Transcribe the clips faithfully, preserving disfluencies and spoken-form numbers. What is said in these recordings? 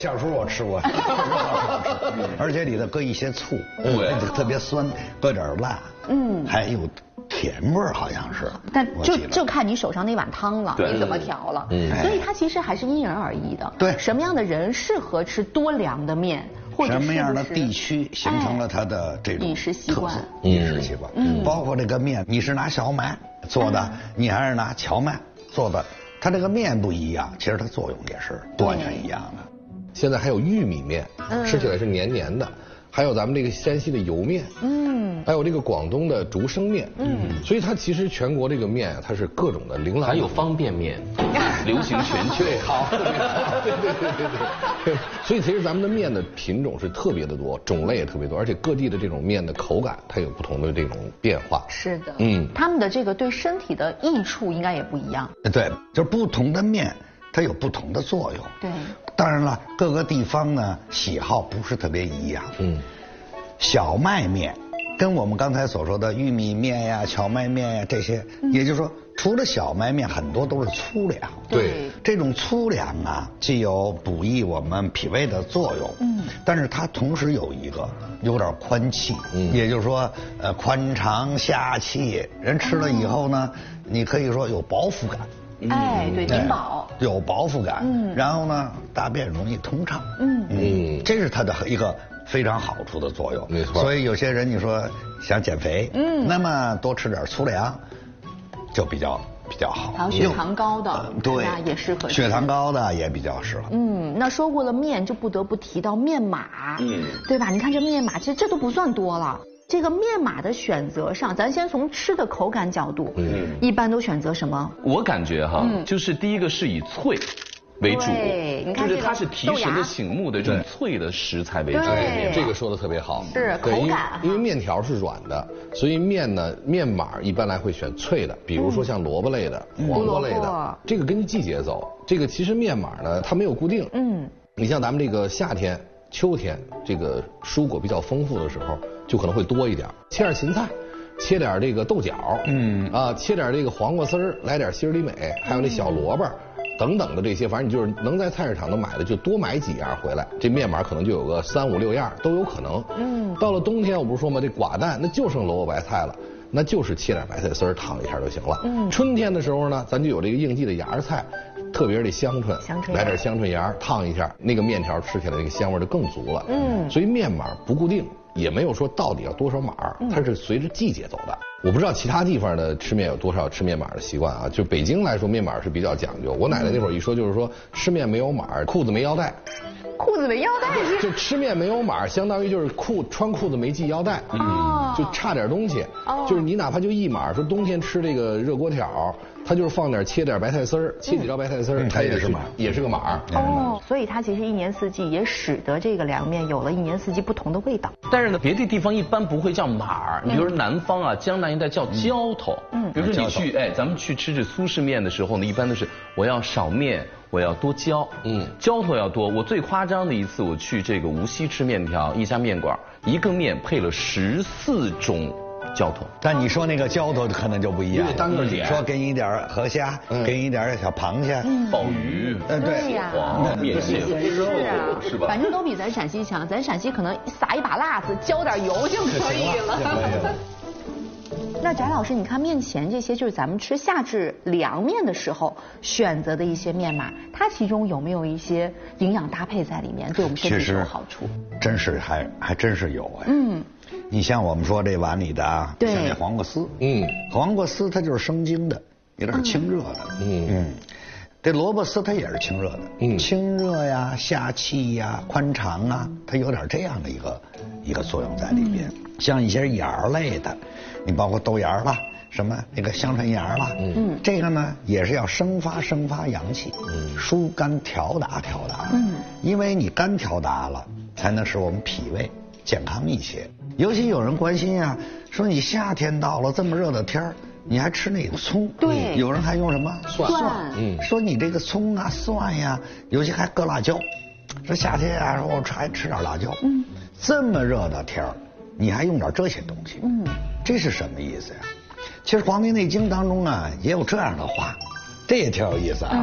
馅酥我吃过，而且里头搁一些醋， 对， 特别酸，搁点辣，嗯，还有甜味儿，好像是。 但就就看你手上那碗汤了，你怎么调了。嗯，所以它其实还是因人而异的。 对， 什么样的人适合吃多凉的面，或者什么样的地区形成了它的这种饮食习惯， 饮食习惯，嗯，包括这个面，你是拿小麦做的，你还是拿荞麦做的，它这个面不一样，其实它作用也是完全一样的。 现在还有玉米面，吃起来是黏黏的，还有咱们这个山西的油面，嗯，还有这个广东的竹升面，嗯，所以它其实全国这个面它是各种的琳琅， 还有方便面，流行全球。 好，对对对对对。所以其实咱们的面的品种是特别的多，种类也特别多，而且各地的这种面的口感它有不同的这种变化。 是的，嗯，他们的这个对身体的益处应该也不一样。 对，就是不同的面它有不同的作用。 对。 当然了，各个地方呢喜好不是特别一样。嗯，小麦面跟我们刚才所说的玉米面呀、荞麦面呀这些，嗯、也就是说，除了小麦面，很多都是粗粮。 对， 这种粗粮啊，既有补益我们脾胃的作用，嗯，但是它同时有一个有点宽气，嗯，也就是说，呃，宽肠下气，人吃了以后呢，嗯、你可以说有饱腹感。 哎，对，顶饱， 有饱腹感，嗯，然后呢，大便容易通畅，嗯嗯，这是它的一个非常好处的作用， 没错。 所以有些人你说想减肥，嗯，那么多吃点粗粮，就比较比较好。 还有血糖高的，呃、 对， 也适合。 血糖高的也比较适合。 嗯，那说过了面，就不得不提到面码，嗯，对吧？你看这面码，其实这都不算多了。这个面码的选择上，咱先从吃的口感角度，嗯，一般都选择什么？ 我感觉哈，嗯、就是第一个是以脆为主，就是它是提神的醒目的这种脆的食材为主。 这个说的特别好， 是口感。 因为面条是软的，所以面呢面码一般来会选脆的，比如说像萝卜类的、嗯、黄瓜类的，嗯、这个根据季节走。这个其实面码呢它没有固定，嗯，你像咱们这个夏天、秋天，这个蔬果比较丰富的时候。就可能会多一点，切点芹菜，切点这个豆角，嗯啊，切点这个黄瓜丝儿，来点心里美，还有那小萝卜，等等的这些，反正你就是能在菜市场能买的就多买几样回来，这面码可能就有个三五六样都有可能。嗯，到了冬天我不是说嘛，这寡淡那就剩萝卜白菜了，那就是切点白菜丝儿烫一下就行了。嗯，春天的时候呢，咱就有这个应季的芽菜。特别是这香椿，来点香椿芽烫一下，那个面条吃起来那个香味就更足了。嗯，所以面码不固定，也没有说到底要多少码，它是随着季节走的。我不知道其他地方的吃面有多少吃面码的习惯啊，就北京来说面码是比较讲究。我奶奶那会儿一说就是说吃面没有码，裤子没腰带。 裤子没腰带是？ 就吃面没有码，相当于就是裤穿裤子没系腰带，嗯，就差点东西。哦，就是你哪怕就一码，说冬天吃这个热锅条，它就是放点切点白菜丝儿，切几条白菜丝儿，它也是码，也是个码。 哦，所以它其实一年四季也使得这个凉面有了一年四季不同的味道。 但是呢，别的地方一般不会叫码，你比如说南方啊，江南一带叫浇头。嗯，比如说你去，哎，咱们去吃这苏式面的时候呢，一般都是我要少面。我要多浇，嗯，浇头要多。我最夸张的一次，我去这个无锡吃面条，一家面馆，一个面配了十四种浇头。 但你说那个浇头可能就不一样， 单个点， 说给你点河虾，给你点小螃蟹、 鲍鱼， 嗯，对呀， 面线、 肉，是吧？反正都比咱陕西强，咱陕西可能撒一把辣子，浇点油就可以了。那翟老师，你看面前这些就是咱们吃夏至凉面的时候选择的一些面码，它其中有没有一些营养搭配在里面，对我们身体有好处？ 真是还还真是有哎。嗯，你像我们说这碗里的啊，像这黄瓜丝，嗯，黄瓜丝它就是生津的，有点清热的，嗯嗯。这萝卜丝它也是清热的，嗯，清热呀、下气呀、宽肠啊，它有点这样的一个一个作用在里边。嗯、像一些芽类的，你包括豆芽啦，什么那个香椿芽啦，嗯，这个呢也是要生发生发阳气，嗯，疏肝调达调达，嗯，因为你肝调达了，才能使我们脾胃健康一些。尤其有人关心啊，说你夏天到了这么热的天儿。你还吃那个葱？ 对， 有人还用什么蒜？蒜， 嗯，说你这个葱啊、蒜呀，尤其还搁辣椒。说夏天啊，说我还吃点辣椒。嗯，这么热的天儿，你还用点这些东西？嗯，这是什么意思呀？其实《黄帝内经》当中啊，也有这样的话，这也挺有意思啊。嗯，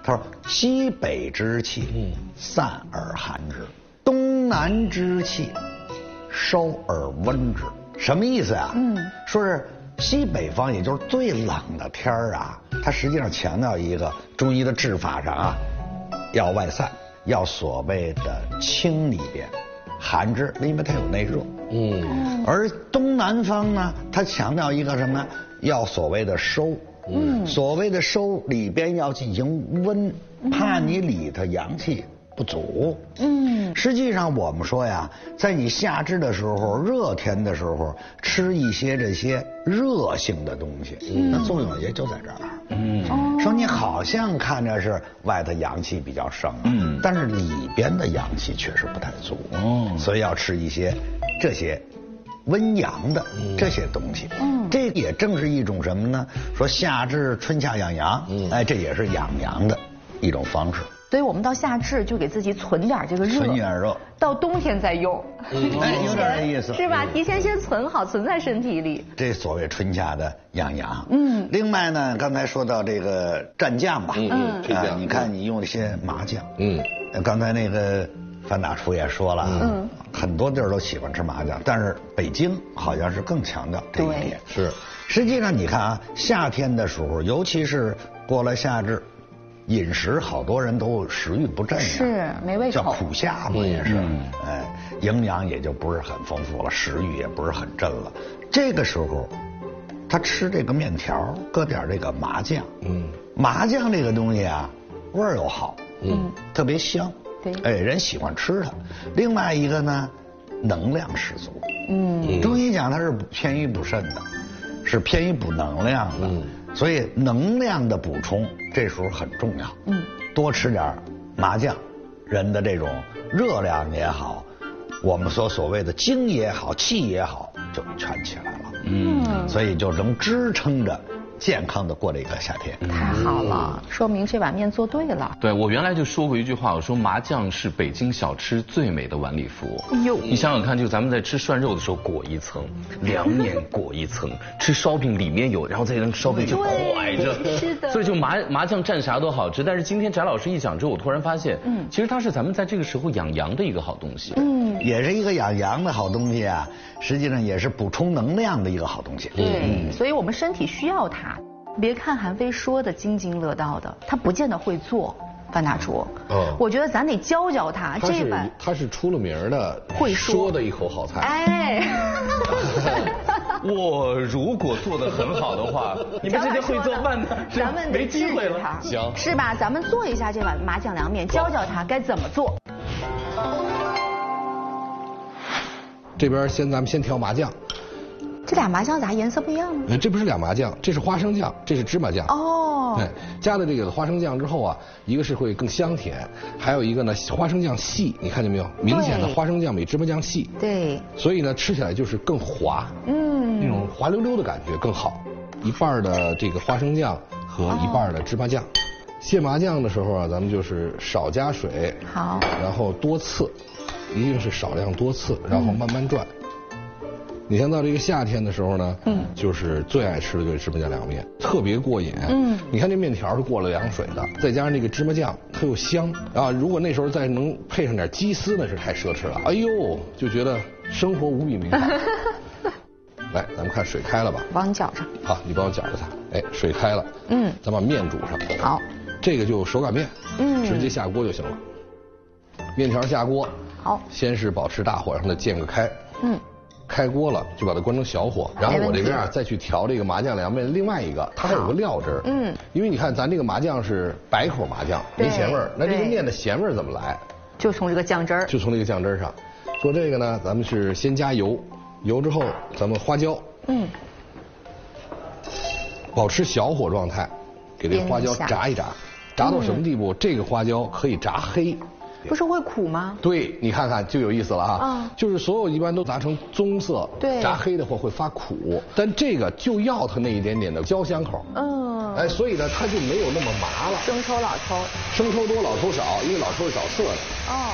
他说西北之气，嗯，散而寒之；东南之气，收而温之。什么意思啊？嗯，说是西北方，也就是最冷的天儿啊，它实际上强调一个中医的治法上啊，要外散，要所谓的清里边，寒之，因为它有内热。嗯，而东南方呢，它强调一个什么？要所谓的收。嗯，所谓的收里边要进行温，怕你里头阳气不足。嗯，实际上我们说呀，在你夏至的时候，热天的时候，吃一些这些热性的东西，嗯、那作用也就在这儿。嗯，说你好像看着是外头阳气比较盛，嗯，但是里边的阳气确实不太足。哦，所以要吃一些这些温阳的这些东西。嗯，这也正是一种什么呢？说夏至春夏养阳，嗯，哎，这也是养阳的一种方式。 所以我们到夏至就给自己存点这个热， 存点热， 到冬天再用。 嗯，哎，有点这意思， 是吧？提前先存好，存在身体里。 这所谓春夏的养阳。嗯。另外呢，刚才说到这个蘸酱吧，嗯，啊，你看你用那些麻酱，嗯，刚才那个范大厨也说了，嗯，很多地儿都喜欢吃麻酱，但是北京好像是更强调这一点。 是。 实际上你看啊，夏天的时候，尤其是过了夏至。饮食好多人都食欲不振呀， 是没胃口， 叫苦夏嘛也是，嗯、哎，营养也就不是很丰富了，食欲也不是很振了。这个时候，他吃这个面条，搁点这个麻酱，嗯，麻酱这个东西啊，味儿又好，嗯，特别香，对，哎，人喜欢吃它。另外一个呢，能量十足，嗯，中医讲它是偏于补肾的，是偏于补能量的。嗯，所以能量的补充这时候很重要。嗯，多吃点麻酱，人的这种热量也好，我们所所谓的精也好，气也好，就全起来了。嗯，所以就能支撑着健康的过这个夏天。 太好了，说明这碗面做对了。 对，我原来就说过一句话，我说麻酱是北京小吃最美的晚礼服。哎呦，你想想看，就咱们在吃涮肉的时候裹一层，凉面裹一层，吃烧饼里面有，然后再让烧饼就拐着。是的。所以就麻麻酱蘸啥都好吃。但是今天翟老师一讲之后，我突然发现，嗯，其实它是咱们在这个时候养阳的一个好东西。 嗯，也是一个养阳的好东西啊，实际上也是补充能量的一个好东西。 对，嗯、所以我们身体需要它。别看韩非说的津津乐道的，他不见得会做。范大厨，嗯，我觉得咱得教教他。 他是他是出了名的会说的一口好菜。哎， 我如果做得很好的话，你们这些会做饭的， 咱们没机会了。 行， 是吧？咱们做一下这碗麻酱凉面，教教他该怎么做。 这边先咱们先调麻酱。 这俩麻酱咋颜色不一样呢？ 这不是俩麻酱，这是花生酱，这是芝麻酱。哦，对，加了这个花生酱之后啊，一个是会更香甜，还有一个呢，花生酱细，你看见没有？明显的花生酱比芝麻酱细。 对。 所以呢，吃起来就是更滑，嗯，那种滑溜溜的感觉更好。一半的这个花生酱和一半的芝麻酱。卸麻酱的时候啊，咱们就是少加水， 好， 然后多次，一定是少量多次，然后慢慢转。你像到这个夏天的时候呢，嗯，就是最爱吃的就是芝麻酱凉面，特别过瘾。嗯，你看这面条是过了凉水的，再加上这个芝麻酱，它又香啊。如果那时候再能配上点鸡丝，那是太奢侈了。哎呦，就觉得生活无比美好。来，咱们看水开了吧？ 帮你搅上。 好，你帮我搅着它。哎，水开了。嗯，咱把面煮上。 好， 这个就手擀面，嗯，直接下锅就行了。面条下锅。 好， 先是保持大火让它煎个开。嗯。开锅了就把它关成小火，然后我这边啊再去调这个麻酱凉面。另外一个它还有个料汁儿，嗯，因为你看咱这个麻酱是白口麻酱，没咸味儿，那这个面的咸味儿怎么来？ 就从这个酱汁儿， 就从这个酱汁儿上。做这个呢，咱们是先加油，油之后咱们花椒，嗯，保持小火状态，给这个花椒炸一炸，炸到什么地步？这个花椒可以炸黑。 不是会苦吗？ 对，你看看就有意思了啊！嗯，就是所有一般都炸成棕色， 对， 炸黑的话会发苦，但这个就要它那一点点的焦香口。嗯，哎，所以呢，它就没有那么麻了。 生抽老抽， 生抽多老抽少，因为老抽是找色的。哦。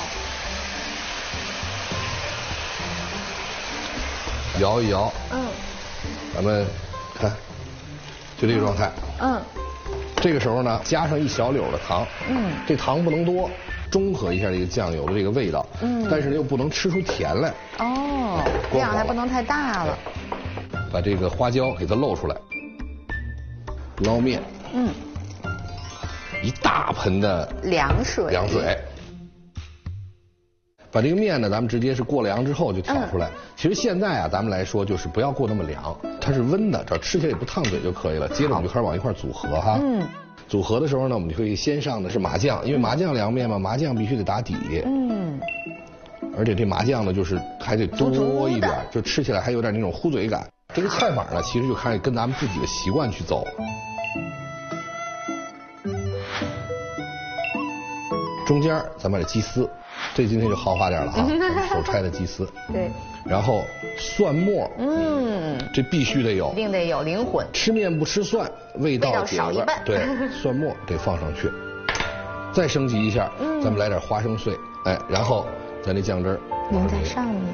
摇一摇。嗯。咱们看，就这个状态。嗯。 这个时候呢，加上一小绺的糖，嗯，这糖不能多，中和一下这个酱油的这个味道，嗯，但是又不能吃出甜来。 哦，量还不能太大了。 把这个花椒给它露出来，捞面，嗯，一大盆的凉水， 凉水。把这个面呢，咱们直接是过凉之后就挑出来。嗯、其实现在啊，咱们来说就是不要过那么凉，它是温的，这吃起来也不烫嘴就可以了。接着我们就开始往一块组合哈。嗯。组合的时候呢，我们就可以先上的是麻酱，因为麻酱凉面嘛，麻酱必须得打底。嗯。而且这麻酱呢，就是还得多一点，就吃起来还有点那种糊嘴感。这个菜码呢，其实就开始跟咱们自己的习惯去走。中间咱们把这鸡丝。这今天就豪华点了啊，手拆的鸡丝。对。然后蒜末，嗯，这必须得有， 一定得有灵魂。 吃面不吃蒜，味道味道少一半。 对，蒜末得放上去，再升级一下，嗯，咱们来点花生碎，哎，然后咱这酱汁儿淋在上面。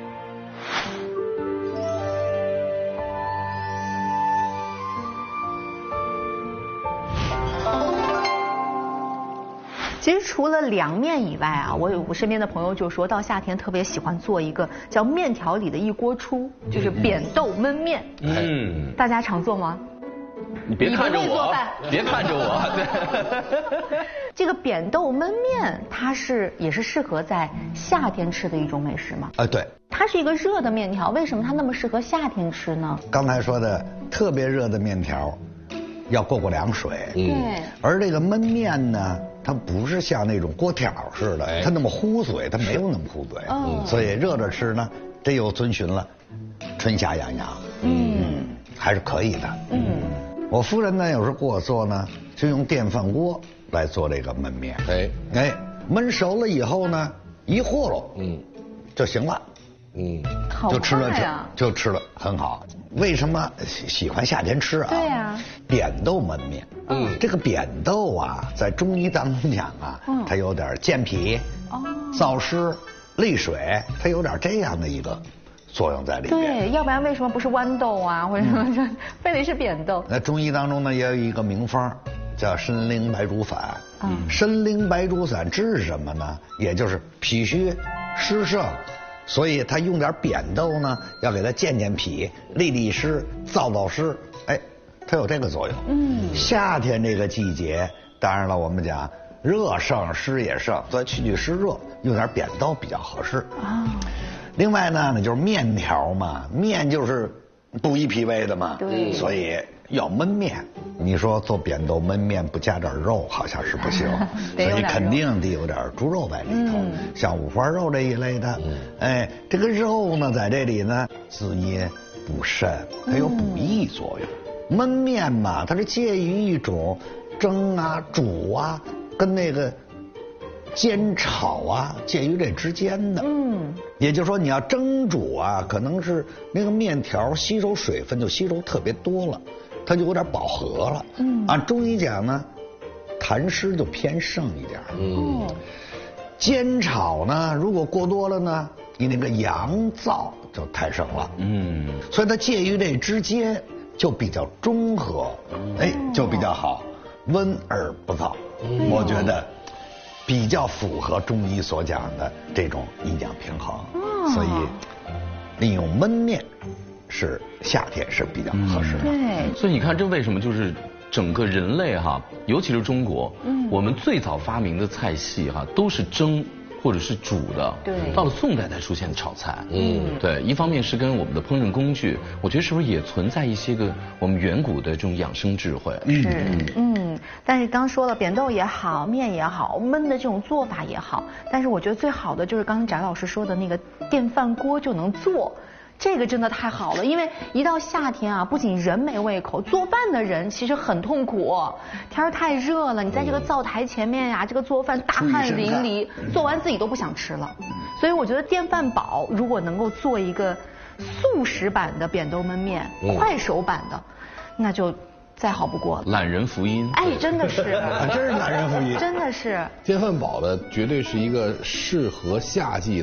其实除了凉面以外啊，我有我身边的朋友就说到夏天特别喜欢做一个叫面条里的一锅出，就是扁豆焖面。嗯，大家常做吗？ 你别看着我，别看着我。 这个扁豆焖面，它是也是适合在夏天吃的一种美食吗？ 啊，对。 它是一个热的面条，为什么它那么适合夏天吃呢？ 刚才说的特别热的面条，要过过凉水。 嗯。对。 而这个焖面呢？它不是像那种锅条似的，它那么糊嘴，它没有那么糊嘴，嗯，所以热着吃呢，这又遵循了春夏养阳，嗯，还是可以的，嗯。我夫人呢，有时候给我做呢，就用电饭锅来做这个焖面，哎哎，焖熟了以后呢，一和喽，嗯，就行了， 嗯，就吃了就吃了很好。为什么喜欢夏天吃啊？ 对呀， 扁豆焖面。嗯，这个扁豆啊，在中医当中讲啊，嗯，它有点健脾、哦、燥湿、利水，它有点这样的一个作用在里面。 对，要不然为什么不是豌豆啊，或者什么，嗯、非得是扁豆？ 那中医当中呢，也有一个名方叫参苓白术散。嗯，参苓白术散治什么呢？也就是脾虚、湿盛。所以他用点扁豆呢，要给它健健脾、利利湿、燥燥湿，哎，它有这个作用。嗯，夏天这个季节，当然了，我们讲热盛湿也盛，所以去去湿热，用点扁豆比较合适。啊，另外呢，那就是面条嘛，面就是补益脾胃的嘛，对，所以要焖面。你说做扁豆焖面不加点肉好像是不行，所以肯定得有点猪肉在里头，嗯、像五花肉这一类的。嗯、哎，这个肉呢，在这里呢，滋阴补肾，它有补益作用。嗯、焖面嘛，它是介于一种蒸啊、煮啊，跟那个煎炒啊，介于这之间的。嗯，也就是说，你要蒸煮啊，可能是那个面条吸收水分就吸收特别多了。它就有点饱和了。嗯，按中医讲呢，痰湿就偏盛一点。嗯，煎炒呢，如果过多了呢，你那个阳燥就太盛了。嗯，所以它介于这之间，就比较中和，哎，就比较好，温而不燥。嗯、我觉得比较符合中医所讲的这种阴阳平衡。哦、所以利用焖面。是夏天是比较合适的。 对， 所以你看，这为什么就是整个人类哈，尤其是中国，嗯，我们最早发明的菜系哈，都是蒸或者是煮的。对，到了宋代才出现炒菜。嗯，对，一方面是跟我们的烹饪工具，我觉得是不是也存在一些个我们远古的这种养生智慧？ 是，嗯，但是刚说了，扁豆也好，面也好，焖的这种做法也好，但是我觉得最好的就是刚才翟老师说的那个电饭锅就能做。这个真的太好了，因为一到夏天啊，不仅人没胃口，做饭的人其实很痛苦。天儿太热了，你在这个灶台前面呀、啊，这个做饭大汗淋漓，做完自己都不想吃了。所以我觉得电饭煲如果能够做一个速食版的扁豆焖面，嗯、快手版的，那就再好不过了。 懒人福音。 哎，真的是， 真是懒人福音， 真的是。 电饭煲的绝对是一个适合夏季的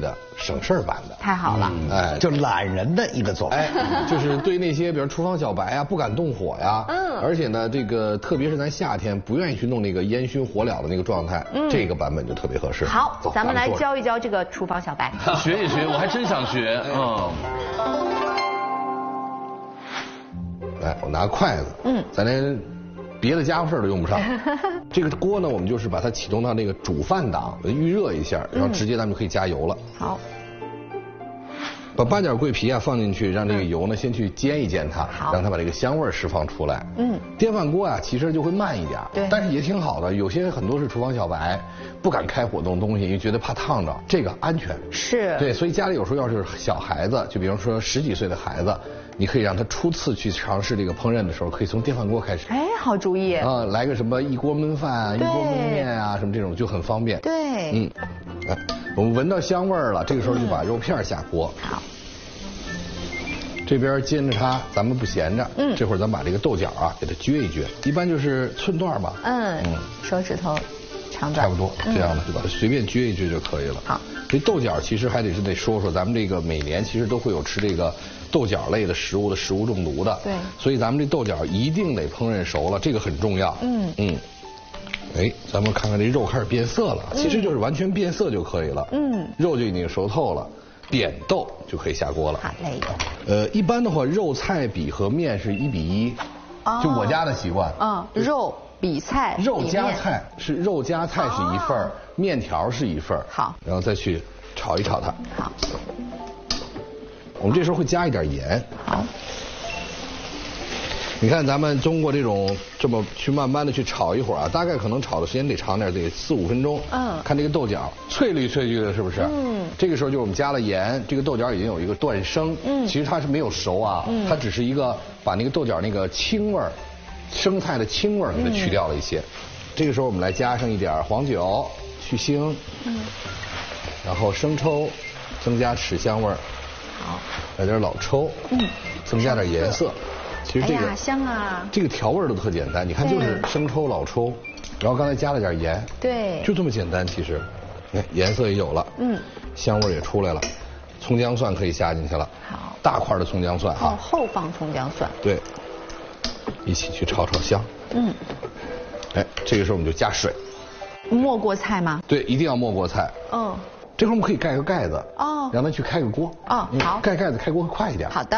省事儿版的。 太好了， 哎，就懒人的一个做法。哎， 就是对那些比如厨房小白啊，不敢动火呀，嗯，而且呢，这个特别是咱夏天不愿意去弄那个烟熏火燎的那个状态，嗯，这个版本就特别合适。 好，咱们来教一教这个厨房小白， 学一学，我还真想学，嗯。 来，我拿筷子，嗯，咱连别的家伙事儿都用不上。这个锅呢，我们就是把它启动到那个煮饭档，预热一下，然后直接咱们就可以加油了。 好。 把八角桂皮啊放进去，让这个油呢先去煎一煎它，让它把这个香味释放出来。嗯，电饭锅啊其实就会慢一点，对，但是也挺好的。有些很多是厨房小白，不敢开火弄东西，因为觉得怕烫着，这个安全。 是。 对，所以家里有时候要是小孩子，就比方说十几岁的孩子，你可以让他初次去尝试这个烹饪的时候，可以从电饭锅开始。 哎，好主意。 啊，来个什么一锅焖饭、一锅焖面啊，什么这种就很方便。 对。 嗯，来，我们闻到香味了，这个时候就把肉片下锅。 好。 这边煎着它，咱们不闲着。嗯。这会儿咱把这个豆角啊给它撅一撅，一般就是寸段吧。 嗯。嗯。手指头长短。 差不多，这样的就把它随便撅一撅就可以了。 好。 这豆角其实还得是得说说，咱们这个每年其实都会有吃这个豆角类的食物的食物中毒的。 对。 所以咱们这豆角一定得烹饪熟了，这个很重要。嗯。嗯。哎，咱们看看这肉开始变色了，其实就是完全变色就可以了。嗯。肉就已经熟透了。扁豆就可以下锅了。 好嘞。 呃，一般的话，肉菜比和面是一比一，就我家的习惯。 嗯，肉比菜。 肉加菜是肉加菜是一份儿，面条是一份儿。 好。 然后再去炒一炒它。 好。 我们这时候会加一点盐。 好。 你看咱们通过这种这么去慢慢的去炒一会儿啊，大概可能炒的时间得长点，得四五分钟。嗯。看这个豆角翠绿翠绿的，是不是？嗯。这个时候就我们加了盐，这个豆角已经有一个断生。嗯。其实它是没有熟啊，嗯、它只是一个把那个豆角那个青味儿，生菜的青味儿给它去掉了一些。嗯、这个时候我们来加上一点黄酒去腥。嗯。然后生抽，增加豉香味儿。 好。 来点老抽。嗯。增加点颜色。其实这个、 哎、香啊， 这个调味都特简单，你看就是生抽、老抽，然后刚才加了点盐， 对， 就这么简单。其实，你看颜色也有了，嗯，香味也出来了，葱姜蒜可以下进去了， 好， 大块的葱姜蒜哈， 后放葱姜蒜， 对，一起去炒炒香，嗯，哎，这个时候我们就加水， 没过菜吗？ 对，一定要没过菜，嗯，这会儿我们可以盖个盖子，哦，让它去开个锅， 哦，好， 盖盖子开锅会快一点， 好的。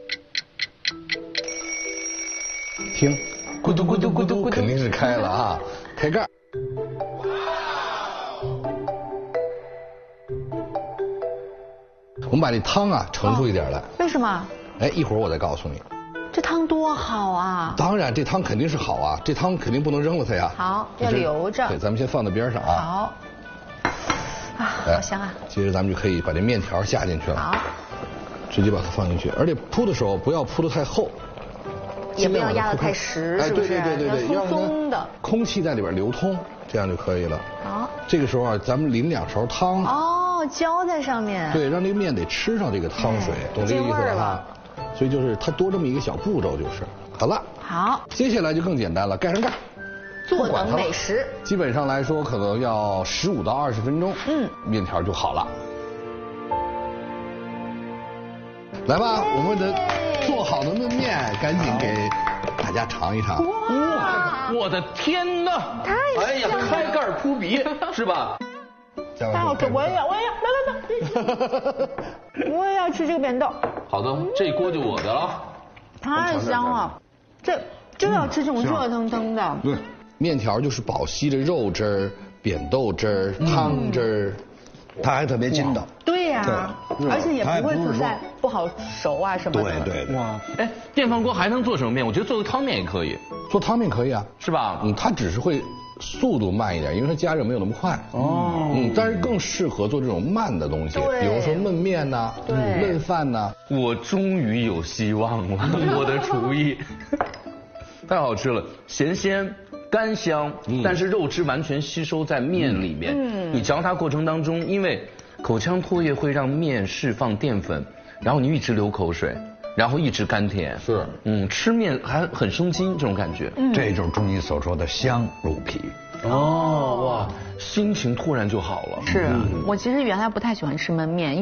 听，咕嘟咕嘟咕嘟，肯定是开了啊！开盖。我们把这汤啊盛出一点来。哦、 为什么？ 哎，一会儿我再告诉你。 这汤多好啊！ 当然，这汤肯定是好啊，这汤肯定不能扔了它呀。 好，要留着。 对，咱们先放在边上啊。 好。啊，好香啊！ 接着咱们就可以把这面条下进去了。 好。 直接把它放进去，而且铺的时候不要铺得太厚。 也不要压得太实， 哎，对对对对对， 要松松的， 空气在里边流通，这样就可以了。 好， 这个时候啊，咱们淋两勺汤。 哦，浇在上面。 对，让这个面得吃上这个汤水，懂这个意思吧？所以就是它多这么一个小步骤就是。好了。 好。 接下来就更简单了，盖上盖。 坐等美食。 基本上来说，可能要十五到二十分钟，嗯，面条就好了。来吧，我们的做好的焖面，赶紧给大家尝一尝。 哇，我的天哪！ 太哎呀，开盖扑鼻，是吧？ 太好吃，我也要，我也要，来来来，我也要吃这个扁豆。 好的，这锅就我的了。 太香了，这就要吃这种热腾腾的。 对，面条就是饱吸着肉汁儿、扁豆汁儿、汤汁儿。 它还特别筋道， 对呀，而且也不会存在不好熟啊什么的。 对对对。哇， 哎，电饭锅还能做什么面？我觉得做个汤面也可以。 做汤面可以啊， 是吧？ 嗯，它只是会速度慢一点，因为它加热没有那么快。哦。嗯，但是更适合做这种慢的东西，比如说焖面呐， 对， 焖饭呐。 我终于有希望了，我的厨艺太好吃了，咸鲜。干香，但是肉汁完全吸收在面里面。嗯，你嚼它过程当中，因为口腔唾液会让面释放淀粉，然后你一直流口水，然后一直甘甜。 是， 嗯，吃面还很生津，这种感觉。 嗯，这就是中医所说的香入脾。 哦，哇，心情突然就好了。 是、嗯、我其实原来不太喜欢吃焖面。